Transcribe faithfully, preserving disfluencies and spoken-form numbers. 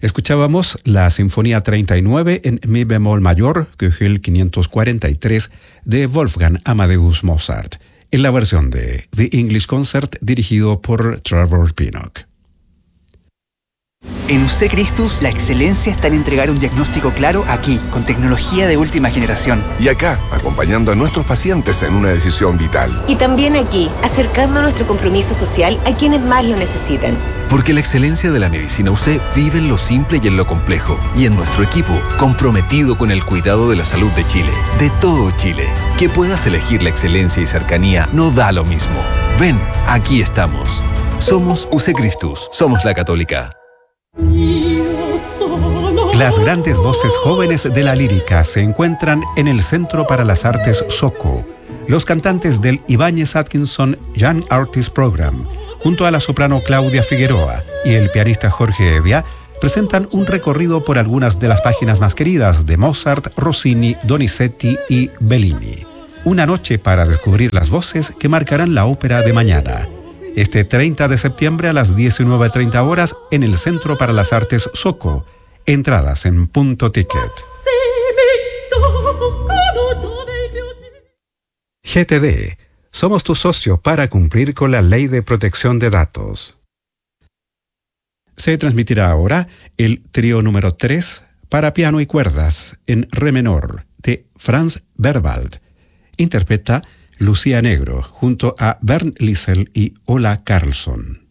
Escuchábamos la Sinfonía treinta y nueve en mi bemol mayor, Köchel quinientos cuarenta y tres, de Wolfgang Amadeus Mozart, en la versión de The English Concert dirigido por Trevor Pinnock. En U C Christus, la excelencia está en entregar un diagnóstico claro aquí, con tecnología de última generación. Y acá, acompañando a nuestros pacientes en una decisión vital. Y también aquí, acercando nuestro compromiso social a quienes más lo necesitan. Porque la excelencia de la medicina U C vive en lo simple y en lo complejo. Y en nuestro equipo, comprometido con el cuidado de la salud de Chile. De todo Chile. Que puedas elegir la excelencia y cercanía no da lo mismo. Ven, aquí estamos. Somos U C Christus. Somos la Católica. Las grandes voces jóvenes de la lírica se encuentran en el Centro para las Artes SOCO. Los cantantes del Ibáñez Atkinson Young Artist Program, junto a la soprano Claudia Figueroa y el pianista Jorge Evia, presentan un recorrido por algunas de las páginas más queridas de Mozart, Rossini, Donizetti y Bellini. Una noche para descubrir las voces que marcarán la ópera de mañana. Este treinta de septiembre a las diecinueve treinta horas en el Centro para las Artes SOCO. Entradas en Punto Ticket. G T D. Somos tu socio para cumplir con la Ley de Protección de Datos. Se transmitirá ahora el trío número tres para piano y cuerdas en re menor de Franz Berwald. Interpreta Lucía Negro junto a Bernd Liesel y Ola Carlson.